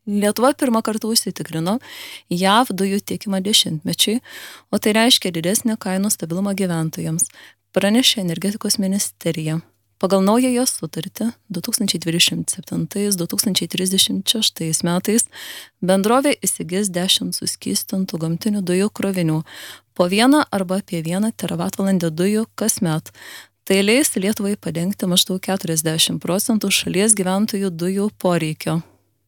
Lietuva pirmą kartą užsitikrino JAV dujų tiekimą 10-mečiui, o tai reiškia didesnį kainų stabilumą gyventojams, pranešė energetikos ministerija. Pagal naująją sutartį 2027-2036 metais bendrovė įsigis 10 suskystintų gamtinių dujų krovinių, po 1 arba apie 1 teravatvalandę dujų kasmet. Tai leis Lietuvai padengti maždaug 40% šalies gyventojų dujų poreikio.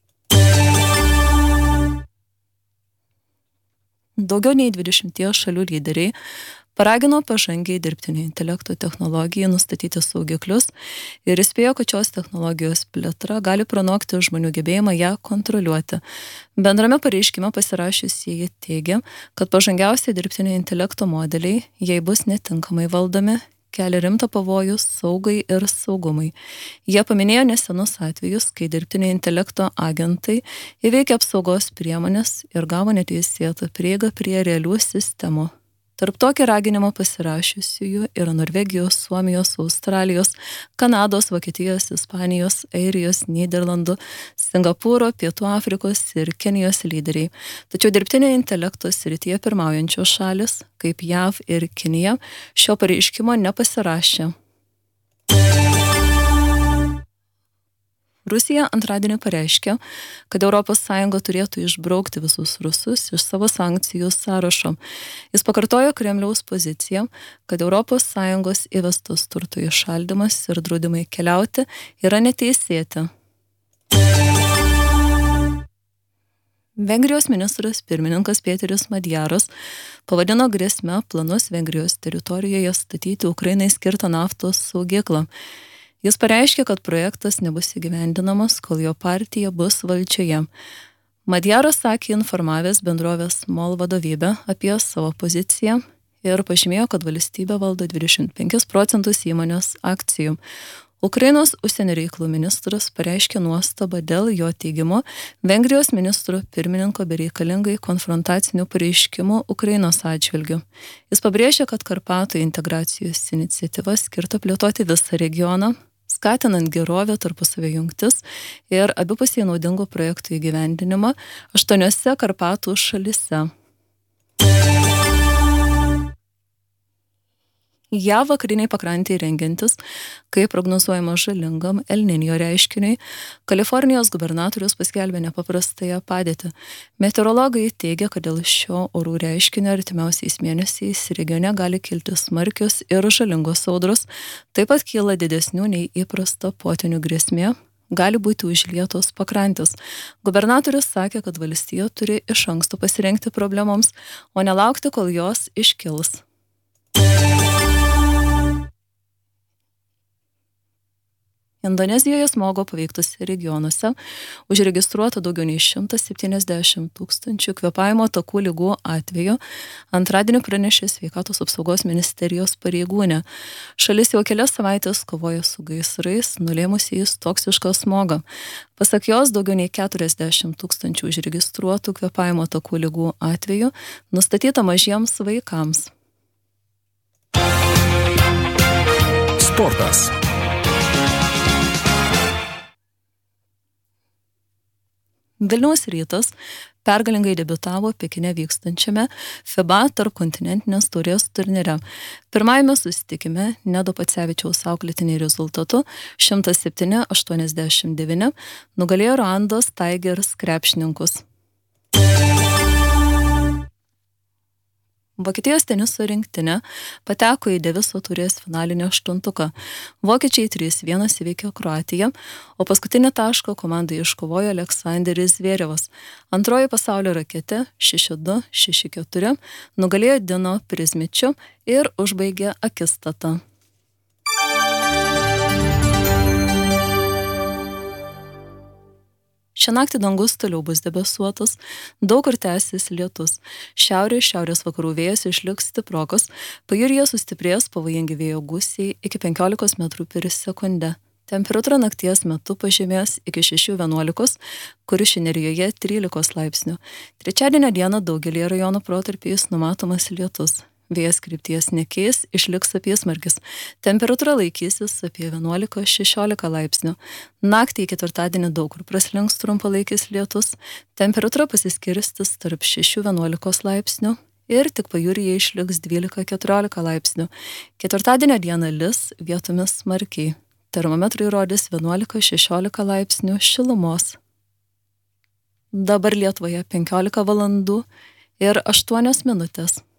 Daugiau nei 20 šalių lyderiai paragino pažangiai dirbtinio intelekto technologijai nustatyti saugiklius ir įspėjo, kad šios technologijos plėtra gali pranokti žmonių gebėjimą ją kontroliuoti. Bendrame pareiškime pasirašiusieji teigia, kad pažangiausi dirbtinio intelekto modeliai, jei bus netinkamai valdomi, kelia rimtą pavojų saugai ir saugumui. Jie paminėjo nesenus atvejus, kai dirbtinio intelekto agentai įveikė apsaugos priemonės ir gavo neteisėtą prieigą prie realių sistemų. Tarp tokį raginimą pasirašiusiųjų yra Norvegijos, Suomijos, Australijos, Kanados, Vokietijos, Ispanijos, Airijos, Nyderlandų, Singapūro, Pietų Afrikos ir Kenijos lyderiai. Tačiau dirbtinio intelekto srityje pirmaujančios šalis, kaip JAV ir Kinija, šio pareiškimo nepasirašė. Rusija antradienį pareiškė, kad ES turėtų išbraukti visus rusus iš savo sankcijų sąrašo. Jis pakartojo Kremliaus poziciją, kad ES įvestas turto įšaldymas ir draudimai keliauti yra neteisėti. Vengrijos ministras pirmininkas Pėteris Madjaras pavadino grėsme planus Vengrijos teritorijoje statyti Ukrainai skirtą naftos saugyklą. Jis pareiškė, kad projektas nebus įgyvendinamas, kol jo partija bus valdžioje. Madjaras sakė informavęs bendrovės MOL vadovybę apie savo poziciją ir pažymėjo, kad valstybė valdo 25% įmonės akcijų. Ukrainos užsienio reikalų ministras pareiškė nuostabą dėl jo teigimo Vengrijos ministro pirmininko bereikalingai konfrontacinių pareiškimų Ukrainos atžvilgiu. Jis pabrėžė, kad Karpatų integracijos iniciatyva skirta plėtoti visą regioną, skatinant gerovę, tarpusavio jungtis ir abipusiai naudingų projektų įgyvendinimą 8 Karpatų šalyse. JAV vakariniai pakrantėje rengiantis, kai prognozuojama žalingam El Niño reiškiniui, Kalifornijos gubernatorius paskelbė nepaprastąją padėtį. Meteorologai teigia, kad dėl šio orų reiškinio artimiausiais mėnesiais regione gali kilti smarkios ir žalingos audros, taip pat kyla didesnių nei įprasta potvynių grėsmė, gali būti užlietos pakrantės. Gubernatorius sakė, kad valstija turi iš anksto pasirengti problemoms, o nelaukti, kol jos iškils. Indonezijoje smogo paveiktose regionuose užregistruota daugiau nei 170 000 kvėpavimo takų ligų atvejų, antradienį pranešė Sveikatos apsaugos ministerijos pareigūnė. Šalis jau kelias savaitės kovoja su gaisrais, nulėmusiais toksišką smogą. Pasak jos, daugiau nei 40 000 užregistruotų kvėpavimo takų ligų atvejų nustatyta mažiems vaikams. Sportas. Vilniaus Rytas pergalingai debiutavo Pekine vykstančiame FIBA tarpkontinentinės taurės turnyre. Pirmajame susitikime Nedo Pacevičiaus auklėtiniai rezultatu 107-89 nugalėjo Ruandos Tigers krepšininkus. Vokietijos teniso rinktinė pateko į Deviso taurės finalinį aštuntuką. Vokiečiai 3-1 įveikė Kroatiją, o paskutinį tašką komandai iškovojo Aleksanderis Zverevas. Antroji pasaulio raketė 6-2, 6-4 nugalėjo Dino Prizmičių ir užbaigė akistatą. Šią naktį dangus toliau bus debesuotas, daug kur tęsis lietus. Šiaurės vakarų vėjas išliks stiprokas, pajūryje sustiprės pavojingi vėjo gūsiai iki 15 metrų per sekundę. Temperatūra nakties metu pažemės iki 6-11, Kuršių nerijoje 13 laipsnių. Trečiadienio dieną daugelį rajonų protarpiais numatomas lietus. vėjas krypties nekeis, išliks apysmarkis. Temperatūra laikysis apie 11-16 laipsnių. Naktį į ketvirtadienį daug kur praslinks trumpalaikis lietus, temperatūra pasiskirstis tarp 6-11 laipsnių ir tik pajūryje išliks 12-14 laipsnių. Ketvirtadienio dieną lis vietomis smarkiai. Termometrai rodys 11-16 laipsnių šilumos. Dabar Lietuvoje 15 valandų ir 8 minutės.